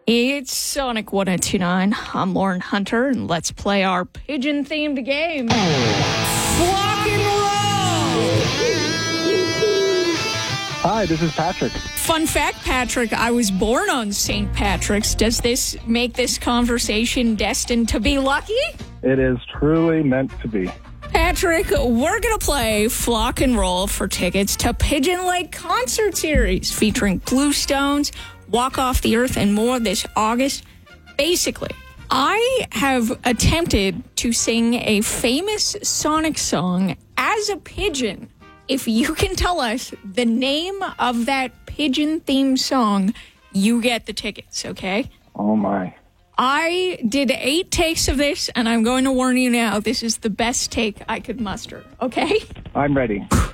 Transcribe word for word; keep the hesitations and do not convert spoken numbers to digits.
It's Sonic one oh two point nine. I'm Lauren Hunter, and let's play our pigeon-themed game. Flock and roll! Hi, this is Patrick. Fun fact, Patrick, I was born on Saint Patrick's. Does this make this conversation destined to be lucky? It is truly meant to be. Patrick, we're going to play Flock and Roll for tickets to Pigeon Lake Concert Series featuring Bluestones, Walk Off the Earth, and more this August. Basically, I have attempted to sing a famous Sonic song as a pigeon. If you can tell us the name of that pigeon-themed song, you get the tickets, okay? Oh, my. I did eight takes of this, and I'm going to warn you now, this is the best take I could muster, okay? I'm ready.